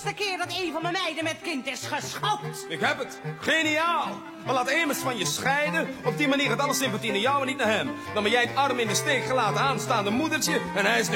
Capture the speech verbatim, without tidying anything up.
eerste keer dat een van mijn meiden met kind is geschopt. Ik heb het. Geniaal. Maar laat Amos van je scheiden. Op die manier gaat alle sympathie naar jou en niet naar hem. Dan ben jij het arm in de steek gelaten aanstaande moedertje en hij is de